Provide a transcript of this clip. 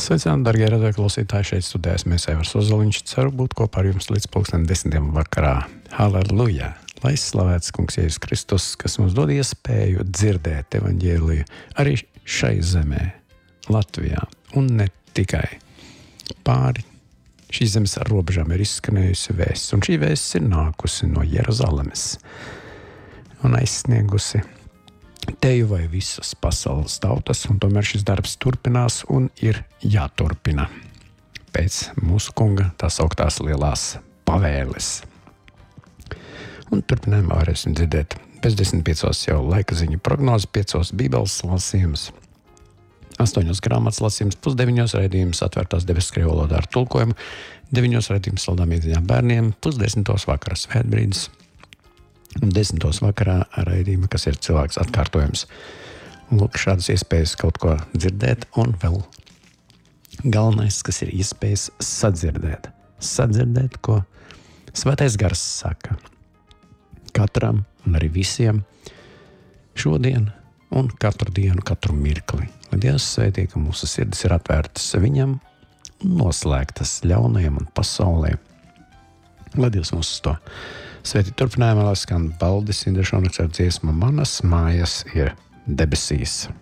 Sveicināti, darbie radioklausītāji, šeit studējas mēs Evers Ozoliņš. Ceru būt kopā ar jums līdz 10:00 vakarā. Halleluja! Lai slavēts Kungs Jēzus Kristus, kas mums dod iespēju dzirdēt evaņģēliju arī šai zemē, Latvijā, un ne tikai. Pāri šīs zemes robežām ir izskanējusi vēsts, un šī vēsts ir nākusi no Jeruzalemes un aizsniegusi teju vai visas pasaules tautas, un tomēr šis darbs turpinās un ir jāturpina pēc mūsu kunga tā sauktās lielās pavēles. Un turpinājumā varēsim dzirdēt pēc 10:05 jau laika ziņu prognozi, 5 bībeles lasījums, 8 grāmatas lasījums, 8:30 raidījums atvērtās debesis krievu valodā ar tulkojumu, 9 raidījums saldām iedziņām bērniem, 10:30 vakarā svētbrīdis, un 10:00 vakarā raidījuma, kas ir cilvēks atkārtojums. Lūk, šādas iespējas kaut ko dzirdēt, un vēl galvenais, kas ir iespējas sadzirdēt. Sadzirdēt, ko Svētais Gars saka katram un arī visiem šodien un katru dienu, katru mirkli. Lai Dievs svētī, ka mūsu sirdis ir atvērtas viņam un noslēgtas ļaunajam un pasaulē. Lai Dievs mūs uz to svētī turpinājumā, lai skan Baldis Indrešonaks ar dziesmu Manas mājas ir debesīs.